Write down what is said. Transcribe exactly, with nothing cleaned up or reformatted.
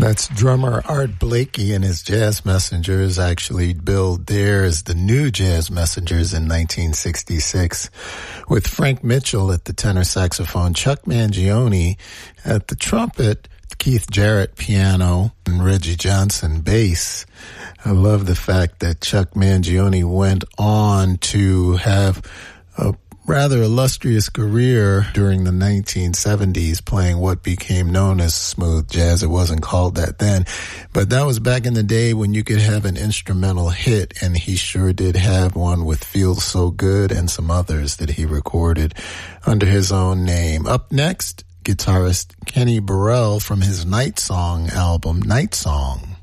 That's drummer Art Blakey and his Jazz Messengers, actually billed there as the New Jazz Messengers in nineteen sixty-six, with Frank Mitchell at the tenor saxophone, Chuck Mangione at the trumpet, Keith Jarrett piano, and Reggie Johnson bass. I love the fact that Chuck Mangione went on to have a rather illustrious career during the nineteen seventies, playing what became known as smooth jazz. It wasn't called that then, but that was back in the day when you could have an instrumental hit, and he sure did have one with Feels So Good and some others that he recorded under his own name. Up next, guitarist Kenny Burrell from his Night Song album, Night Song.